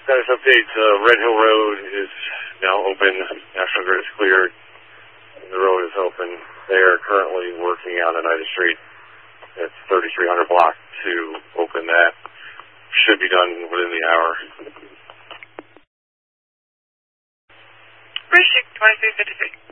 Status update, Red Hill Road is now open. National Grid is cleared. The road is open. They are currently working on Oneida Street. It's 3300 block to open that. Should be done within the hour. Bridge 2353.